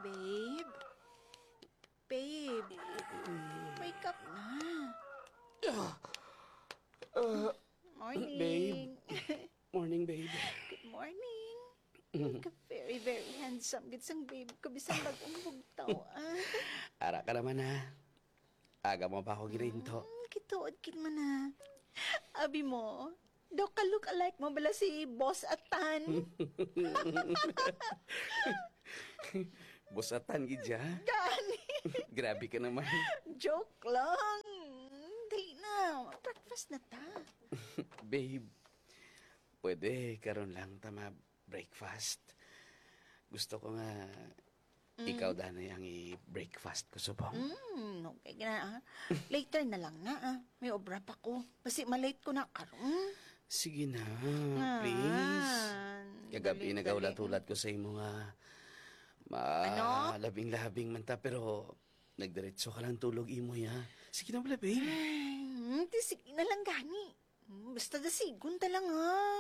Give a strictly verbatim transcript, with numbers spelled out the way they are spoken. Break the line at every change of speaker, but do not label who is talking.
Babe? Babe? Wake up na. Morning.
Babe. Morning, babe.
Good morning. Ka very, very handsome. Gitsang babe ko, bisang bagong bugtaw. Ah.
Ara ka naman ha. Aga mo pa ako gininto.
Hmm, kituod kin man na. Abi mo, daw ka look alike mo bala si Boss Atan.
Busatan gidya.
Gani.
Grabe ka naman.
Joke lang. Dali na. Breakfast na ta.
Babe, pwede karon lang tama breakfast. Gusto ko nga ikaw danay ang i-breakfast ko subong.
Hmm, okay na ah. Later na lang na ah. May obra pa ko. Basi malate ko na karon.
Sige na, please.
Ah,
Kagabi
dali,
nagaulat-ulat ko sa imo nga
Ano?
malabing-labing man ta pero nagdiretso ka lang tulog imo ya. Sige na pala, babe.
Hmm, di sige na lang gani. Hmm, Basta dasigon ta lang ha.